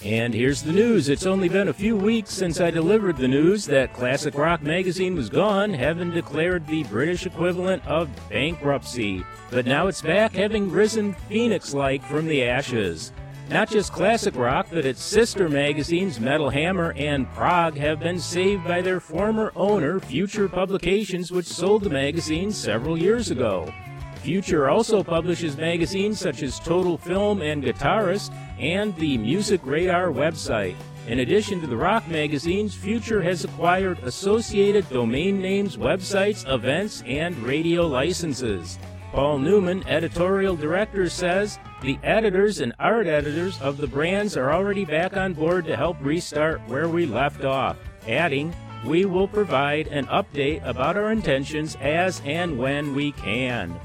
And here's the news. It's only been a few weeks since I delivered the news that Classic Rock magazine was gone, having declared the British equivalent of bankruptcy. But now it's back, having risen phoenix-like from the ashes. Not just Classic Rock, but its sister magazines Metal Hammer and Prog have been saved by their former owner, Future Publications, which sold the magazine several years ago. Future also publishes magazines such as Total Film and Guitarist and the Music Radar website. In addition to the rock magazines, Future has acquired associated domain names, websites, events, and radio licenses. Paul Newman, editorial director, says the editors and art editors of the brands are already back on board to help restart where we left off, adding, "We will provide an update about our intentions as and when we can."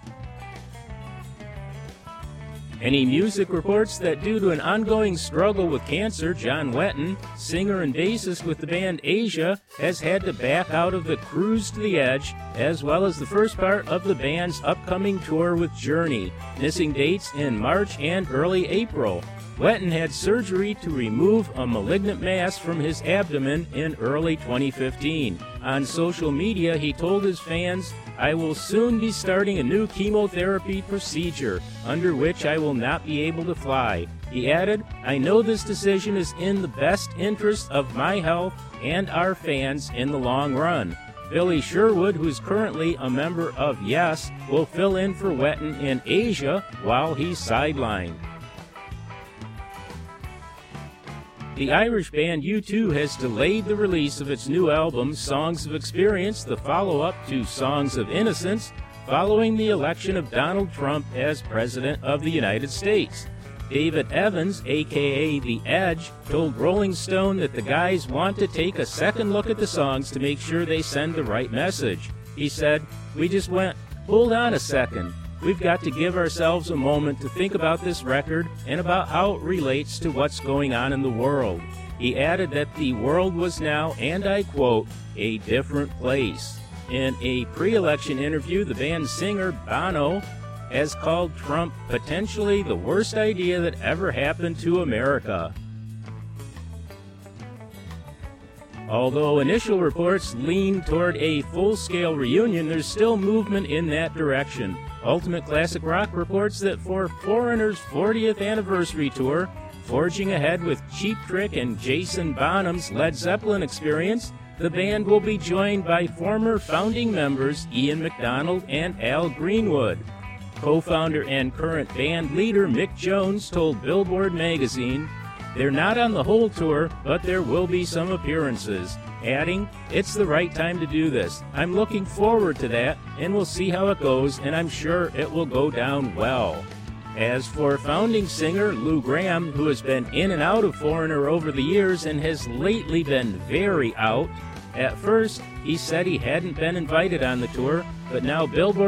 Any Music reports that due to an ongoing struggle with cancer, John Wetton, singer and bassist with the band Asia, has had to back out of the Cruise to the Edge, as well as the first part of the band's upcoming tour with Journey, missing dates in March and early April. Wetton had surgery to remove a malignant mass from his abdomen in early 2015. On social media, he told his fans, "I will soon be starting a new chemotherapy procedure, under which I will not be able to fly." He added, "I know this decision is in the best interest of my health and our fans in the long run." Billy Sherwood, who is currently a member of Yes, will fill in for Wetton in Asia while he's sidelined. The Irish band U2 has delayed the release of its new album, Songs of Experience, the follow-up to Songs of Innocence, following the election of Donald Trump as President of the United States. David Evans, a.k.a. The Edge, told Rolling Stone that the guys want to take a second look at the songs to make sure they send the right message. He said, "We just went, hold on a second. We've got to give ourselves a moment to think about this record and about how it relates to what's going on in the world." He added that the world was now, and I quote, "a different place." In a pre-election interview, the band's singer, Bono, has called Trump potentially the worst idea that ever happened to America. Although initial reports lean toward a full-scale reunion, there's still movement in that direction. Ultimate Classic Rock reports that for Foreigner's 40th anniversary tour, forging ahead with Cheap Trick and Jason Bonham's Led Zeppelin Experience, the band will be joined by former founding members Ian MacDonald and Al Greenwood. Co-founder and current band leader Mick Jones told Billboard magazine, "They're not on the whole tour, but there will be some appearances," adding, "It's the right time to do this. I'm looking forward to that, and we'll see how it goes, and I'm sure it will go down well." As for founding singer Lou Gramm, who has been in and out of Foreigner over the years and has lately been very out, at first he said he hadn't been invited on the tour, but now Billboard